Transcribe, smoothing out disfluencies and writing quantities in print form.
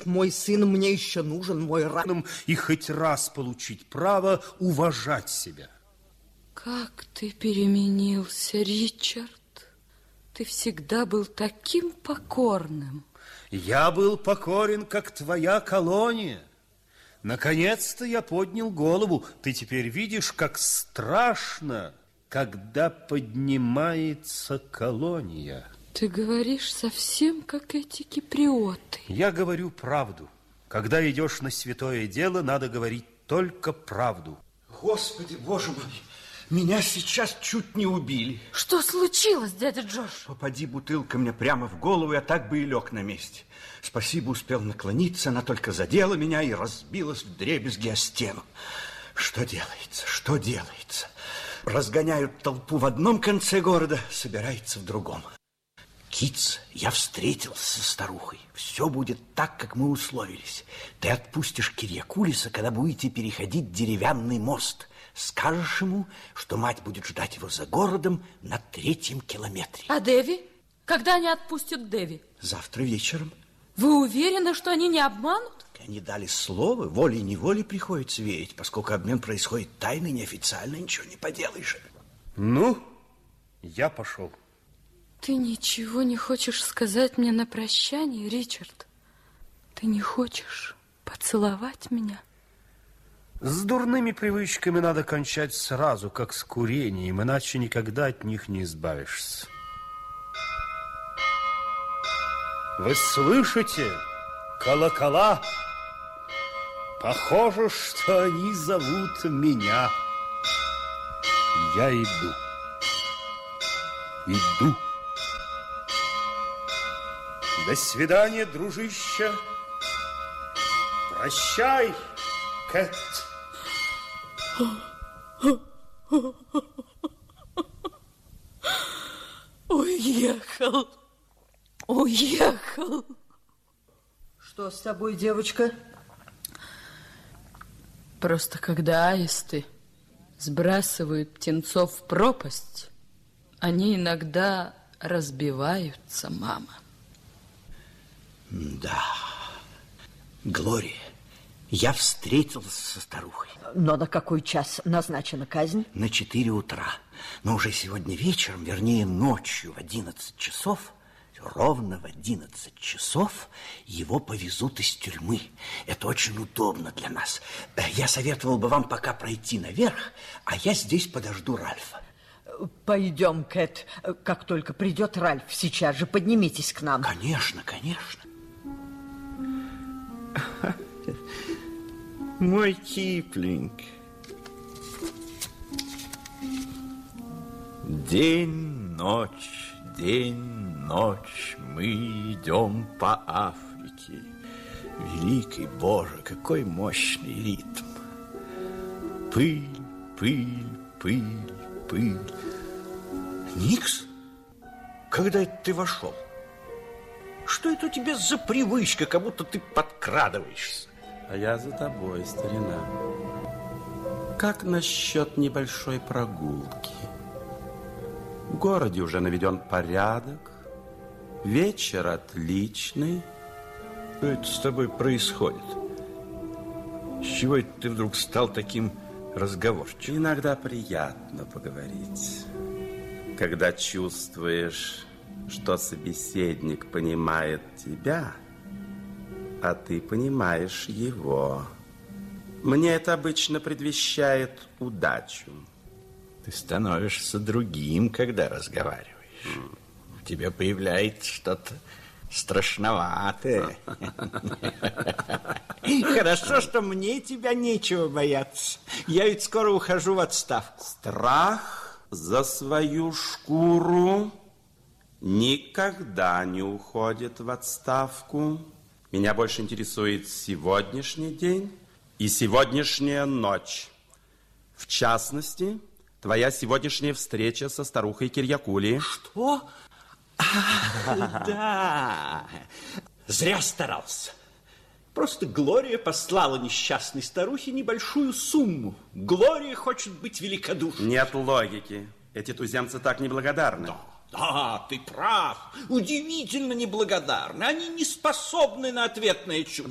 Ричард, мой сын, мне еще нужен, мой рад. И хоть раз получить право уважать себя. Как ты переменился, Ричард. Ты всегда был таким покорным. Я был покорен, как твоя колония. Наконец-то я поднял голову. Ты теперь видишь, как страшно, когда поднимается колония. Ты говоришь совсем как эти киприоты. Я говорю правду. Когда идешь на святое дело, надо говорить только правду. Господи, Боже мой, меня сейчас чуть не убили. Что случилось, дядя Джош? Попади бутылка мне прямо в голову, я так бы и лег на месте. Спасибо, успел наклониться, она только задела меня и разбилась вдребезги о стену. Что делается, что делается? Разгоняют толпу в одном конце города, собирается в другом. Китс, я встретился со старухой. Все будет так, как мы условились. Ты отпустишь Кирьякулиса, когда будете переходить деревянный мост. Скажешь ему, что мать будет ждать его за городом на 3-м километре. А Дэви? Когда они отпустят Дэви? Завтра вечером. Вы уверены, что они не обманут? Они дали слово, волей-неволей приходится верить, поскольку обмен происходит тайно, неофициально, ничего не поделаешь. Ну, я пошел. Ты ничего не хочешь сказать мне на прощание, Ричард? Ты не хочешь поцеловать меня? С дурными привычками надо кончать сразу, как с курением, иначе никогда от них не избавишься. Вы слышите? Колокола. Похоже, что они зовут меня. Я иду. Иду. До свидания, дружище. Прощай, Кэт. Уехал. Уехал. Что с тобой, девочка? Просто когда аисты сбрасывают птенцов в пропасть, они иногда разбиваются, мама. Да. Глория, я встретился со старухой. Но на какой час назначена казнь? На 4 утра. Но уже сегодня вечером, вернее ночью в 11 часов, ровно в 11 часов его повезут из тюрьмы. Это очень удобно для нас. Я советовал бы вам пока пройти наверх, а я здесь подожду Ральфа. Пойдем, Кэт. Как только придет Ральф, сейчас же поднимитесь к нам. Конечно, конечно. Мой Киплинг. День-ночь, день-ночь мы идем по Африке. Великий Боже, какой мощный ритм. Пыль, пыль, пыль, пыль. Никс, когда это ты вошел? Что это у тебя за привычка, как будто ты подкрадываешься? А я за тобой, старина. Как насчет небольшой прогулки? В городе уже наведен порядок. Вечер отличный. Что это с тобой происходит? С чего это ты вдруг стал таким разговорчивым? Иногда приятно поговорить, когда чувствуешь, что собеседник понимает тебя, а ты понимаешь его. Мне это обычно предвещает удачу. Ты становишься другим, когда разговариваешь. В тебе появляется что-то страшноватое. Хорошо, что мне тебя нечего бояться. Я ведь скоро ухожу в отставку. Страх за свою шкуру никогда не уходит в отставку. Меня больше интересует сегодняшний день и сегодняшняя ночь. В частности, твоя сегодняшняя встреча со старухой Кирьякули. Что? Да. Зря старался. Просто Глория послала несчастной старухе небольшую сумму. Глория хочет быть великодушной. Нет логики. Эти туземцы так неблагодарны. Да, ты прав. Удивительно неблагодарны. Они не способны на ответное чувство.